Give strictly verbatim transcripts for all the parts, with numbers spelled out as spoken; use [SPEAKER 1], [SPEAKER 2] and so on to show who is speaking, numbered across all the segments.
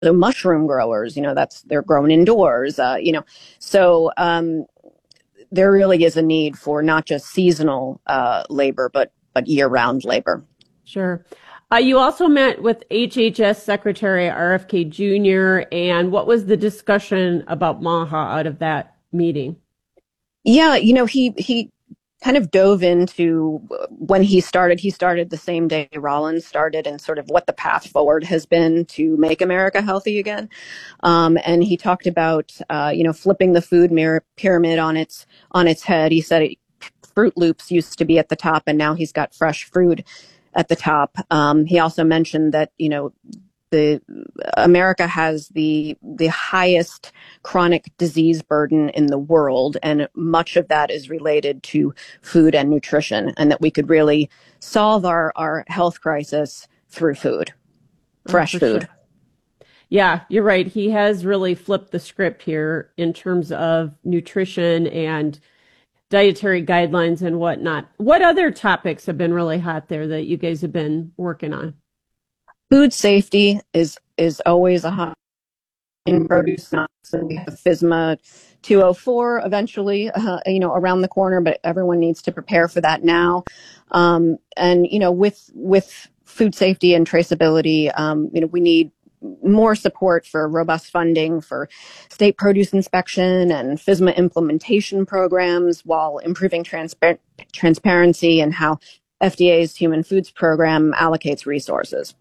[SPEAKER 1] the mushroom growers, you know, that's they're grown indoors, uh, you know, so um, there really is a need for not just seasonal uh, labor, but but year-round labor.
[SPEAKER 2] Sure. Uh, you also met with H H S Secretary R F K Junior And what was the discussion about MAHA out of that meeting?
[SPEAKER 1] Yeah, you know, he he kind of dove into when he started. He started the same day Rollins started, and sort of what the path forward has been to make America healthy again. Um, and he talked about, uh, you know, flipping the food mirror pyramid on its on its head. He said it, Fruit Loops used to be at the top, and now he's got fresh fruit at the top. Um, he also mentioned that, you know, the America has the the highest chronic disease burden in the world, and much of that is related to food and nutrition, and that we could really solve our, our health crisis through food,
[SPEAKER 2] Oh,
[SPEAKER 1] fresh
[SPEAKER 2] for
[SPEAKER 1] food.
[SPEAKER 2] sure. Yeah, you're right. He has really flipped the script here in terms of nutrition and dietary guidelines and whatnot. What other topics have been really hot there that you guys have been working on?
[SPEAKER 1] Food safety is is always a hot in produce. Not so we have FSMA two oh four eventually, uh, you know, around the corner, but everyone needs to prepare for that now. Um, and you know, with with food safety and traceability, um, you know, we need more support for robust funding for state produce inspection and FSMA implementation programs, while improving transpar- transparency and how F D A's Human Foods Program allocates resources.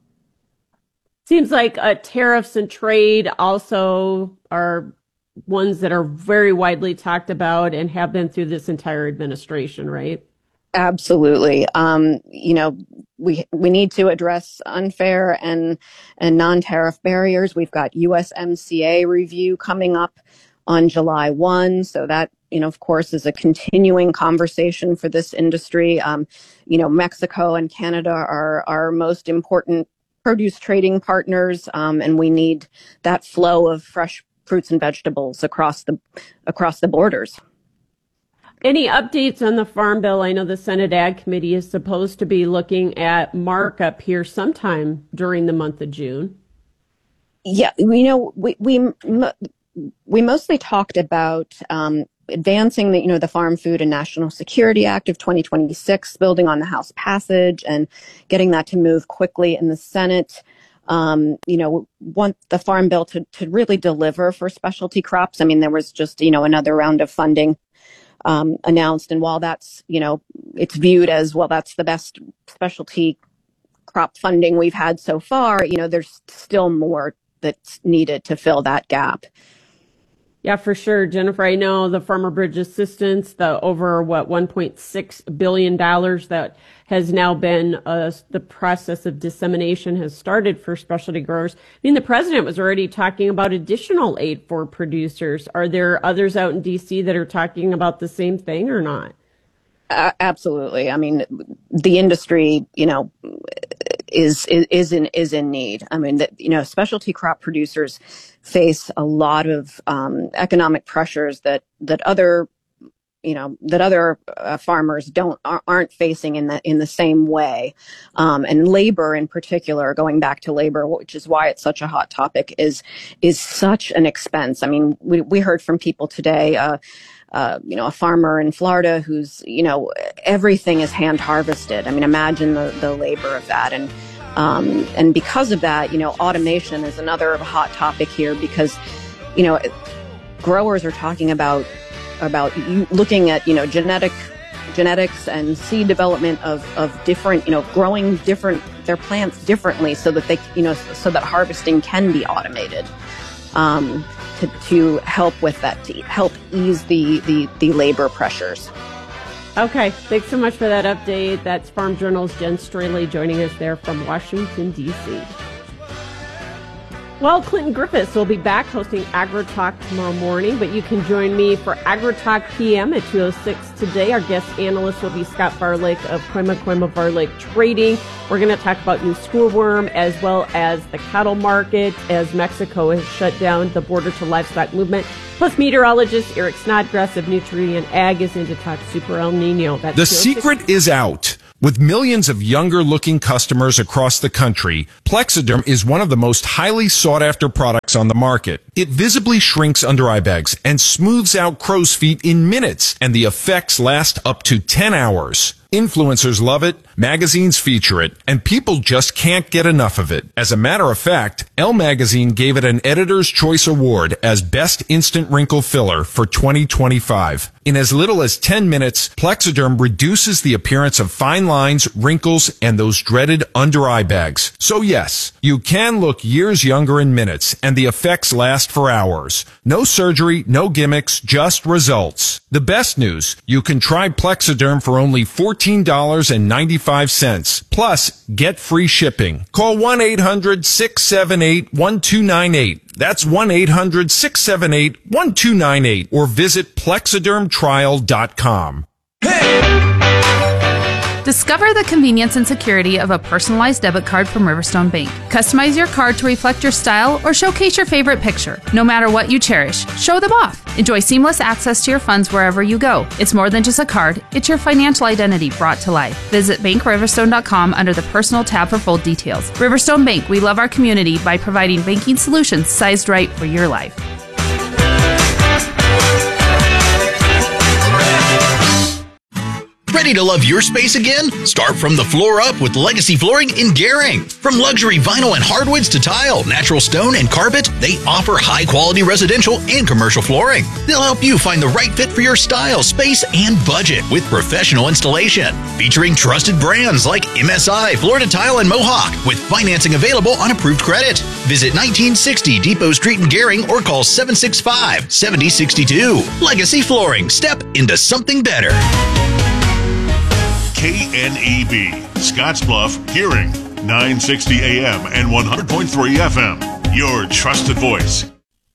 [SPEAKER 2] Seems like uh, tariffs and trade also are ones that are very widely talked about and have been through this entire administration, right?
[SPEAKER 1] Absolutely. Um, you know, we we need to address unfair and and non-tariff barriers. We've got U S M C A review coming up on July first. So that, you know, of course, is a continuing conversation for this industry. Um, you know, Mexico and Canada are our most important produce trading partners, um, and we need that flow of fresh fruits and vegetables across the across the borders.
[SPEAKER 2] Any updates on the Farm Bill? I know the Senate Ag Committee is supposed to be looking at markup here sometime during the month of June.
[SPEAKER 1] Yeah, you know, we we we mostly talked about um, advancing the, you know, the Farm Food and National Security Act of twenty twenty-six, building on the House passage and getting that to move quickly in the Senate. Um, you know, want the Farm Bill to, to really deliver for specialty crops. I mean, there was just, you know, another round of funding um, announced. And while that's, you know, it's viewed as, well, that's the best specialty crop funding we've had so far, you know, there's still more that's needed to fill that gap.
[SPEAKER 2] Yeah, for sure, Jennifer. I know the Farmer Bridge Assistance, the over what one point six billion dollars that has now been uh, the process of dissemination has started for specialty growers. I mean, the president was already talking about additional aid for producers. Are there others out in D C that are talking about the same thing or not?
[SPEAKER 1] Uh, absolutely. I mean, the industry, you know, is is is in is in need. I mean, that, you know, specialty crop producers face a lot of um, economic pressures that that other, you know, that other uh, farmers don't aren't facing in the in the same way. Um, and labor, in particular, going back to labor, which is why it's such a hot topic, is is such an expense. I mean, we we heard from people today. Uh, Uh, you know, a farmer in Florida who's, you know, everything is hand harvested. I mean, imagine the, the labor of that. And, um, and because of that, you know, automation is another hot topic here because, you know, growers are talking about, about looking at, you know, genetic, genetics and seed development of, of different, you know, growing different, their plants differently so that they, you know, so that harvesting can be automated. Um, To, to help with that, to help ease the, the, the labor pressures.
[SPEAKER 2] Okay, thanks so much for that update. That's Farm Journal's Jen Straley joining us there from Washington, D C. Well, Clinton Griffiths will be back hosting AgriTalk tomorrow morning, but you can join me for AgriTalk P M at two oh six today. Our guest analyst will be Scott Varlake of Koima Koima Varlake Trading. We're going to talk about new schoolworm as well as the cattle market as Mexico has shut down the border to livestock movement. Plus, meteorologist Eric Snodgrass of Nutrient Ag is in to talk Super El Nino. That's
[SPEAKER 3] the secret is out. With millions of younger-looking customers across the country, Plexiderm is one of the most highly sought-after products on the market. It visibly shrinks under-eye bags and smooths out crow's feet in minutes, and the effects last up to ten hours. Influencers love it, magazines feature it, and people just can't get enough of it. As a matter of fact, Elle Magazine gave it an Editor's Choice Award as Best Instant Wrinkle Filler for twenty twenty-five. In as little as ten minutes, Plexiderm reduces the appearance of fine lines, wrinkles, and those dreaded under-eye bags. So yes, you can look years younger in minutes, and the effects last for hours. No surgery, no gimmicks, just results. The best news, you can try Plexiderm for only fourteen dollars and ninety-five cents. Plus, get free shipping. Call one eight hundred six seven eight one two nine eight. That's one eight hundred six seven eight one two nine eight. Or visit plexiderm trial dot com.
[SPEAKER 4] Discover the convenience and security of a personalized debit card from Riverstone Bank. Customize your card to reflect your style or showcase your favorite picture. No matter what you cherish, show them off. Enjoy seamless access to your funds wherever you go. It's more than just a card, it's your financial identity brought to life. Visit bank riverstone dot com under the personal tab for full details. Riverstone Bank, we love our community by providing banking solutions sized right for your life.
[SPEAKER 5] Ready to love your space again? Start from the floor up with Legacy Flooring in Gering. From luxury vinyl and hardwoods to tile, natural stone, and carpet, they offer high-quality residential and commercial flooring. They'll help you find the right fit for your style, space, and budget with professional installation. Featuring trusted brands like M S I, Florida Tile, and Mohawk, with financing available on approved credit. Visit nineteen sixty Depot Street in Gering or call seven six five, seven zero six two. Legacy Flooring. Step into something better.
[SPEAKER 6] K N E B, Scottsbluff, Gering, nine sixty A M and one hundred point three F M. Your trusted voice.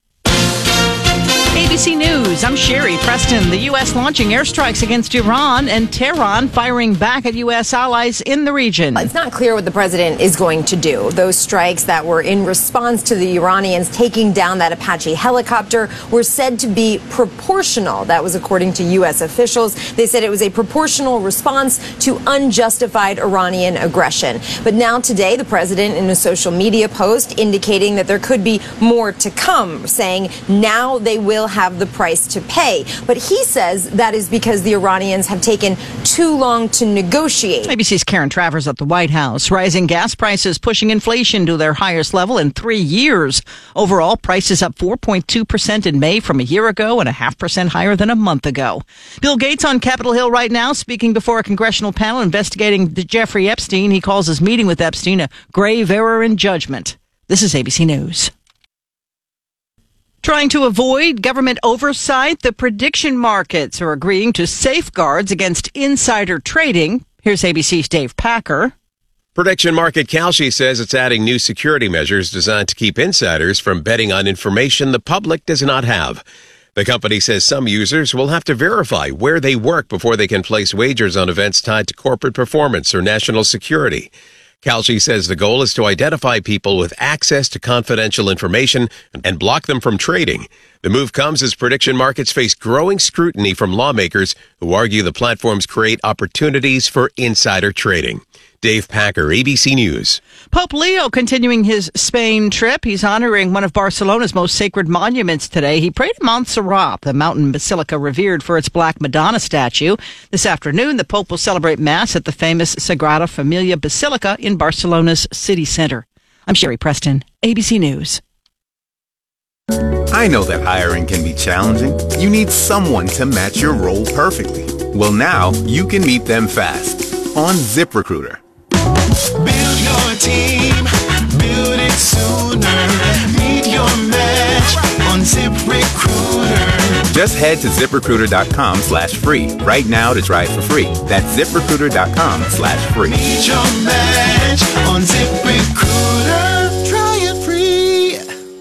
[SPEAKER 7] A B C News, I'm Sherry Preston. The U S launching airstrikes against Iran and Tehran firing back at U S allies in the region.
[SPEAKER 8] It's not clear what the president is going to do. Those strikes that were in response to the Iranians taking down that Apache helicopter were said to be proportional. That was according to U S officials. They said it was a proportional response to unjustified Iranian aggression. But now today, the president in a social media post indicating that there could be more to come, saying now they will have the price to pay. But he says that is because the Iranians have taken too long to negotiate.
[SPEAKER 7] A B C's Karen Travers at the White House. Rising gas prices pushing inflation to their highest level in three years. Overall, prices up four point two percent in May from a year ago and a half percent higher than a month ago. Bill Gates on Capitol Hill right now speaking before a congressional panel investigating the Jeffrey Epstein. He calls his meeting with Epstein a grave error in judgment. This is A B C News. Trying to avoid government oversight, the prediction markets are agreeing to safeguards against insider trading. Here's A B C's Dave Packer.
[SPEAKER 9] Prediction market Kalshi says it's adding new security measures designed to keep insiders from betting on information the public does not have. The company says some users will have to verify where they work before they can place wagers on events tied to corporate performance or national security. Kalshi says the goal is to identify people with access to confidential information and block them from trading. The move comes as prediction markets face growing scrutiny from lawmakers who argue the platforms create opportunities for insider trading. Dave Packer, A B C News.
[SPEAKER 7] Pope Leo continuing his Spain trip. He's honoring one of Barcelona's most sacred monuments today. He prayed at Montserrat, the mountain basilica revered for its Black Madonna statue. This afternoon, the Pope will celebrate Mass at the famous Sagrada Familia Basilica in Barcelona's city center. I'm Sherry Preston, A B C News.
[SPEAKER 10] I know that hiring can be challenging. You need someone to match your role perfectly. Well, now you can meet them fast on ZipRecruiter.
[SPEAKER 11] Build your team, build it sooner. Meet your match on ZipRecruiter.
[SPEAKER 10] Just head to ZipRecruiter.com slash free right now to try it for free. That's ZipRecruiter.com slash free.
[SPEAKER 11] Meet your match on ZipRecruiter. Try it free.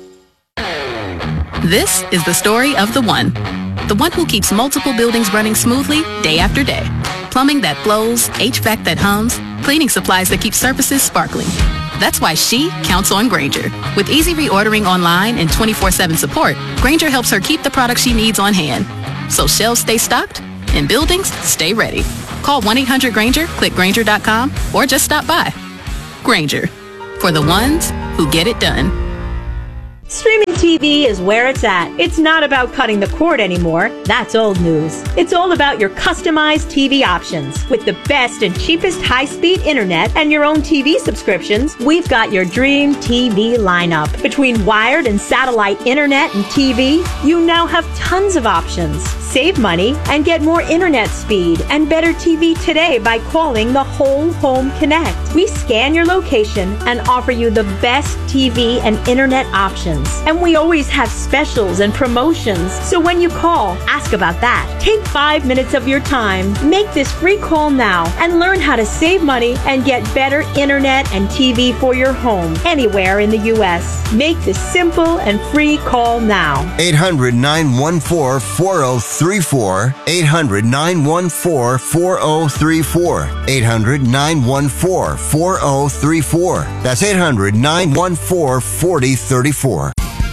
[SPEAKER 12] This is the story of the one. The one who keeps multiple buildings running smoothly day after day. Plumbing that flows, H V A C that hums, cleaning supplies that keep surfaces sparkling. That's why she counts on Grainger. With easy reordering online and twenty-four seven support, Grainger helps her keep the products she needs on hand. So shelves stay stocked and buildings stay ready. Call one eight hundred Granger, click Granger dot com, or just stop by. Granger, for the ones who get it done.
[SPEAKER 13] Streaming T V is where it's at. It's not about cutting the cord anymore. That's old news. It's all about your customized T V options. With the best and cheapest high-speed internet and your own T V subscriptions, we've got your dream T V lineup. Between wired and satellite internet and T V, you now have tons of options. Save money and get more internet speed and better T V today by calling the Whole Home Connect. We scan your location and offer you the best T V and internet options. And we always have specials and promotions. So when you call, ask about that. Take five minutes of your time. Make this free call now and learn how to save money and get better internet and T V for your home anywhere in the U S. Make this simple and free call now.
[SPEAKER 14] eight hundred, nine one four, four oh three four. eight hundred, nine one four, four oh three four. eight hundred, nine one four, four oh three four. That's eight hundred, nine one four, four oh three four.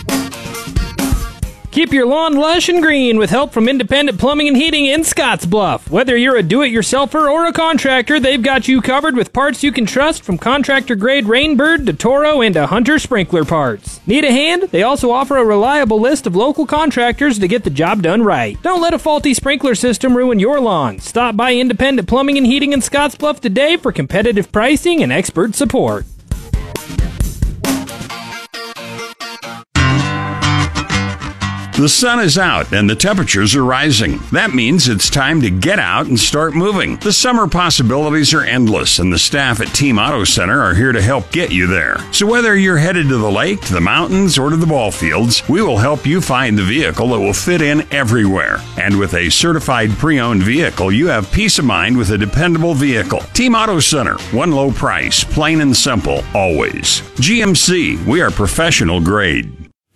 [SPEAKER 15] Keep your lawn lush and green with help from Independent Plumbing and Heating in Scottsbluff. Whether you're a do-it-yourselfer or a contractor, they've got you covered with parts you can trust, from contractor-grade Rainbird to Toro and to Hunter sprinkler parts. Need a hand? They also offer a reliable list of local contractors to get the job done right. Don't let a faulty sprinkler system ruin your lawn. Stop by Independent Plumbing and Heating in Scottsbluff today for competitive pricing and expert support.
[SPEAKER 16] The sun is out and the temperatures are rising. That means it's time to get out and start moving. The summer possibilities are endless, and the staff at Team Auto Center are here to help get you there. So whether you're headed to the lake, to the mountains, or to the ball fields, we will help you find the vehicle that will fit in everywhere. And with a certified pre-owned vehicle, you have peace of mind with a dependable vehicle. Team Auto Center, one low price, plain and simple, always. G M C, we are professional grade.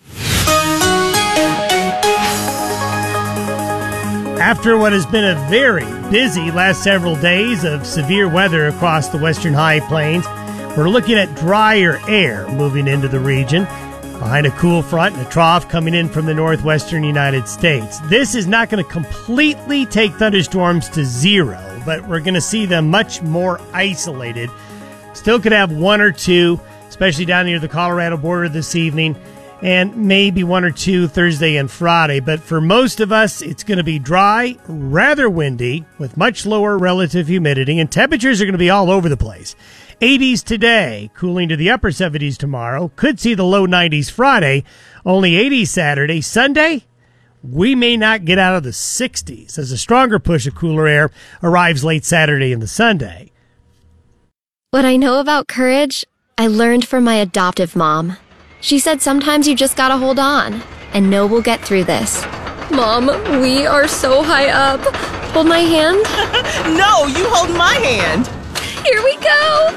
[SPEAKER 17] After what has been a very busy last several days of severe weather across the western high plains, we're looking at drier air moving into the region behind a cool front and a trough coming in from the northwestern United States. This is not going to completely take thunderstorms to zero, but we're going to see them much more isolated. Still could have one or two, especially down near the Colorado border this evening, and maybe one or two Thursday and Friday. But for most of us, it's going to be dry, rather windy, with much lower relative humidity, and temperatures are going to be all over the place. eighties today, cooling to the upper seventies tomorrow. Could see the low nineties Friday, only eighties Saturday. Sunday, we may not get out of the sixties, as a stronger push of cooler air arrives late Saturday into Sunday.
[SPEAKER 18] What I know about courage, I learned from my adoptive mom. She said sometimes you just gotta hold on and know we'll get through this. Mom, we are so high up. Hold my hand.
[SPEAKER 19] No, you hold my hand.
[SPEAKER 18] Here we go.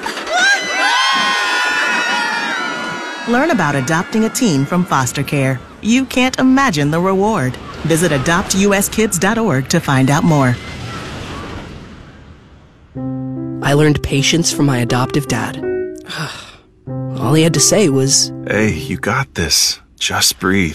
[SPEAKER 19] Learn about adopting a teen from foster care. You can't imagine the reward. Visit adopt u s kids dot org to find out more.
[SPEAKER 20] I learned patience from my adoptive dad. All he had to say was,
[SPEAKER 21] "Hey, you got this. Just breathe."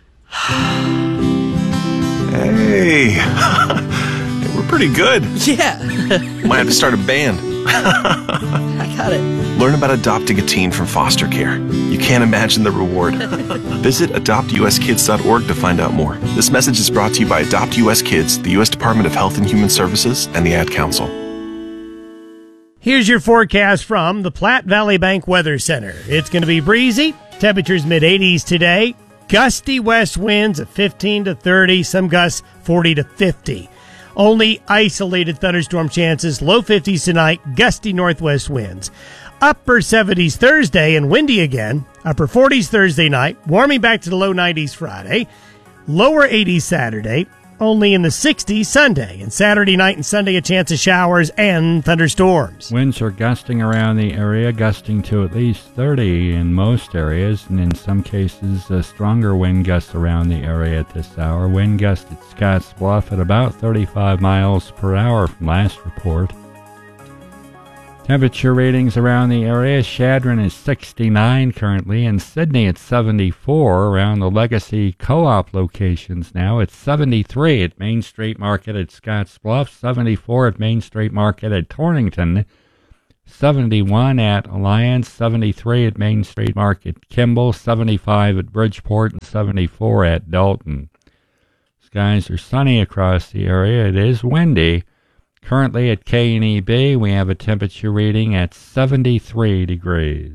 [SPEAKER 21] Hey, we're pretty good.
[SPEAKER 20] Yeah.
[SPEAKER 21] Might have to start a band.
[SPEAKER 20] I got it.
[SPEAKER 21] Learn about adopting a teen from foster care. You can't imagine the reward. Visit adopt u s kids dot org to find out more. This message is brought to you by Adopt U S Kids, the U S Department of Health and Human Services, and the Ad Council.
[SPEAKER 17] Here's your forecast from the Platte Valley Bank Weather Center. It's going to be breezy, temperatures mid-eighties today, gusty west winds of fifteen to thirty, some gusts forty to fifty. Only isolated thunderstorm chances, low fifties tonight, gusty northwest winds. Upper seventies Thursday and windy again, upper forties Thursday night, warming back to the low nineties Friday, lower eighties Saturday, only in the sixties Sunday, and Saturday night and Sunday a chance of showers and thunderstorms.
[SPEAKER 22] Winds are gusting around the area, gusting to at least thirty in most areas, and in some cases a stronger wind gust around the area at this hour. Wind gust at Scottsbluff at about thirty-five miles per hour from last report. Temperature readings around the area. Chadron is sixty-nine currently. In Sydney, it's seventy-four. Around the Legacy Co-op locations now, it's seventy-three at Main Street Market at Scottsbluff, seventy-four at Main Street Market at Torrington, seventy-one at Alliance, seventy-three at Main Street Market Kimball, seventy-five at Bridgeport, and seventy-four at Dalton. Skies are sunny across the area. It is windy. Currently at K N E B, we have a temperature reading at seventy-three degrees.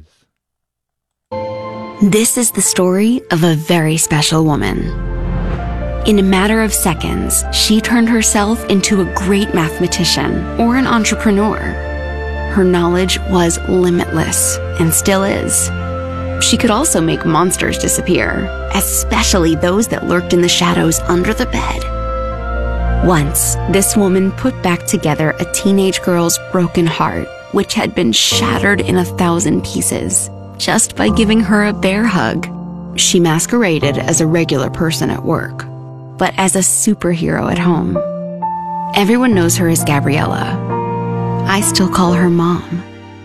[SPEAKER 1] This is the story of a very special woman. In a matter of seconds, she turned herself into a great mathematician or an entrepreneur. Her knowledge was limitless and still is. She could also make monsters disappear, especially those that lurked in the shadows under the bed. Once, this woman put back together a teenage girl's broken heart, which had been shattered in a thousand pieces, just by giving her a bear hug. She masqueraded as a regular person at work, but as a superhero at home. Everyone knows her as Gabriella. I still call her Mom.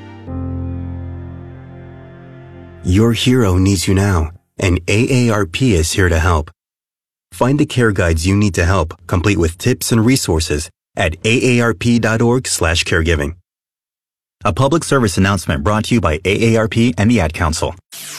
[SPEAKER 2] Your hero needs you now, and A A R P is here to help. Find the care guides you need to help, complete with tips and resources at A A R P dot org slash caregiving. A public service announcement brought to you by A A R P and the Ad Council.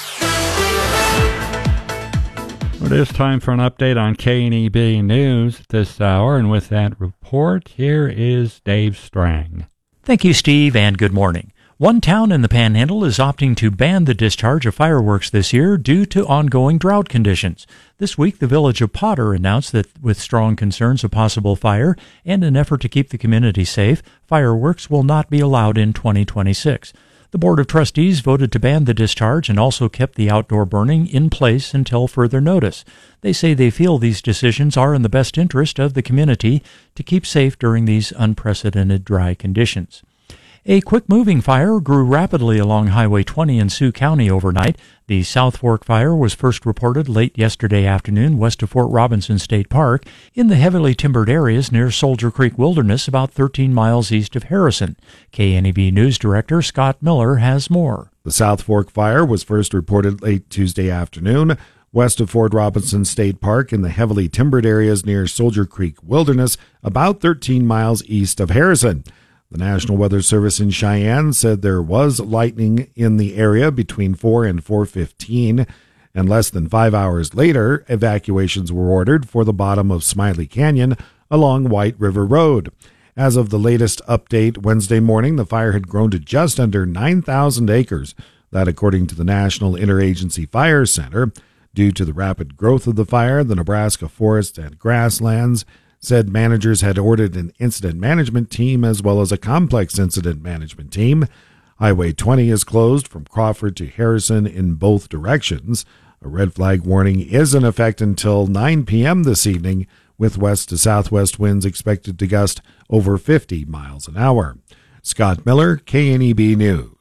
[SPEAKER 22] It is time for an update on K N E B News this hour, and with that report, here is Dave Strang.
[SPEAKER 23] Thank you, Steve, and good morning. One town in the Panhandle is opting to ban the discharge of fireworks this year due to ongoing drought conditions. This week, the village of Potter announced that with strong concerns of possible fire and an effort to keep the community safe, fireworks will not be allowed in twenty twenty-six. The Board of Trustees voted to ban the discharge and also kept the outdoor burning in place until further notice. They say they feel these decisions are in the best interest of the community to keep safe during these unprecedented dry conditions. A quick-moving fire grew rapidly along Highway twenty in Sioux County overnight. The South Fork fire was first reported late yesterday afternoon west of Fort Robinson State Park in the heavily timbered areas near Soldier Creek Wilderness, about thirteen miles east of Harrison. K N E B News Director Scott Miller has more.
[SPEAKER 24] The South Fork fire was first reported late Tuesday afternoon west of Fort Robinson State Park in the heavily timbered areas near Soldier Creek Wilderness, about thirteen miles east of Harrison. The National Weather Service in Cheyenne said there was lightning in the area between four and four fifteen, and less than five hours later, evacuations were ordered for the bottom of Smiley Canyon along White River Road. As of the latest update Wednesday morning, the fire had grown to just under nine thousand acres, that according to the National Interagency Fire Center. Due to the rapid growth of the fire, the Nebraska Forest and Grasslands said managers had ordered an incident management team as well as a complex incident management team. Highway twenty is closed from Crawford to Harrison in both directions. A red flag warning is in effect until nine p.m. this evening, with west to southwest winds expected to gust over fifty miles an hour. Scott Miller, K N E B News.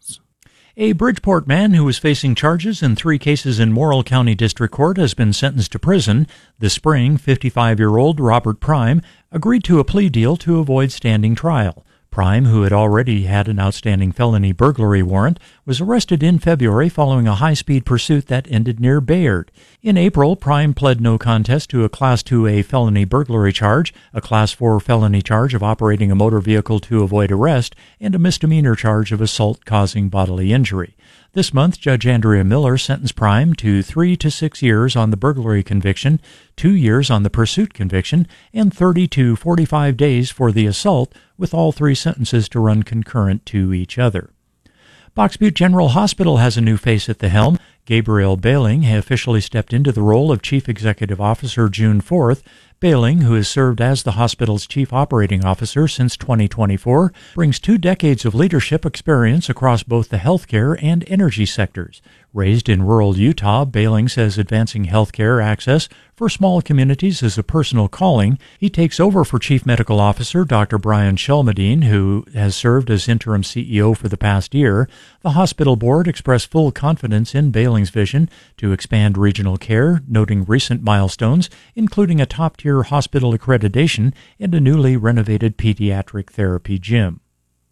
[SPEAKER 23] A Bridgeport man who was facing charges in three cases in Morrill County District Court has been sentenced to prison. This spring, fifty-five-year-old Robert Prime agreed to a plea deal to avoid standing trial. Prime, who had already had an outstanding felony burglary warrant, was arrested in February following a high-speed pursuit that ended near Bayard. In April, Prime pled no contest to a Class two A felony burglary charge, a Class four felony charge of operating a motor vehicle to avoid arrest, and a misdemeanor charge of assault causing bodily injury. This month, Judge Andrea Miller sentenced Prime to three to six years on the burglary conviction, two years on the pursuit conviction, and thirty to forty-five days for the assault, with all three sentences to run concurrent to each other. Box Butte General Hospital has a new face at the helm. Gabriel Bailing officially stepped into the role of Chief Executive Officer June fourth. Bailing, who has served as the hospital's chief operating officer since twenty twenty-four, brings two decades of leadership experience across both the healthcare and energy sectors. Raised in rural Utah, Bailing says advancing healthcare access for small communities is a personal calling. He takes over for Chief Medical Officer Doctor Brian Shelmadine, who has served as interim C E O for the past year. The hospital board expressed full confidence in Bailing's vision to expand regional care, noting recent milestones, including a top-tier hospital accreditation and a newly renovated pediatric therapy gym.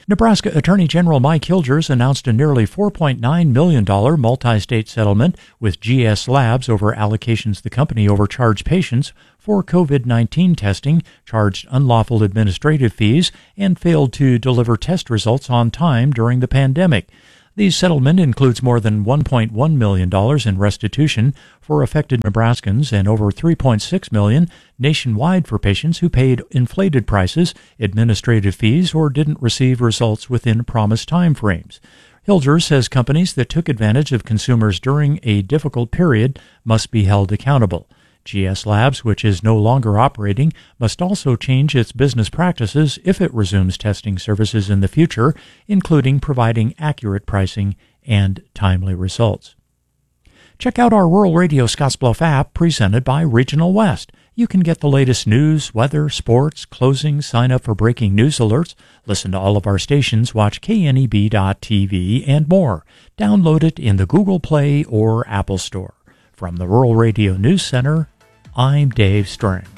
[SPEAKER 23] Nebraska Attorney General Mike Hilgers announced a nearly four point nine million dollars multi-state settlement with G S Labs over allocations the company overcharged patients for COVID nineteen testing, charged unlawful administrative fees, and failed to deliver test results on time during the pandemic. The settlement includes more than one point one million dollars in restitution for affected Nebraskans and over three point six million dollars nationwide for patients who paid inflated prices, administrative fees, or didn't receive results within promised time frames. Hilgers says companies that took advantage of consumers during a difficult period must be held accountable. G S Labs, which is no longer operating, must also change its business practices if it resumes testing services in the future, including providing accurate pricing and timely results. Check out our Rural Radio Scottsbluff app presented by Regional West. You can get the latest news, weather, sports, closings, sign up for breaking news alerts, listen to all of our stations, watch K N E B dot T V, and more. Download it in the Google Play or Apple Store. From the Rural Radio News Center, I'm Dave Strang.